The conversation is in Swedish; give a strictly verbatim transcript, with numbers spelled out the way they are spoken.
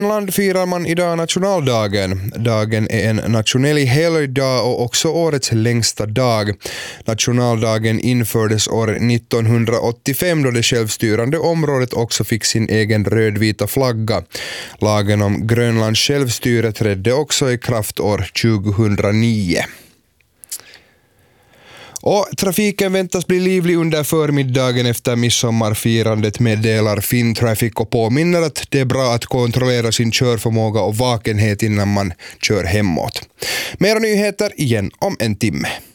Land firar man idag nationaldagen. Dagen är en nationell helgdag och också årets längsta dag. Nationaldagen infördes år nittonhundraåttiofem då det självstyrande området också fick sin egen rödvita flagga. Lagen om Grönlands självstyre trädde också i kraft år tjugohundranio. Och trafiken väntas bli livlig under förmiddagen efter midsommarfirandet, meddelar Fintraffic och påminner att det är bra att kontrollera sin körförmåga och vakenhet innan man kör hemåt. Mera nyheter igen om en timme.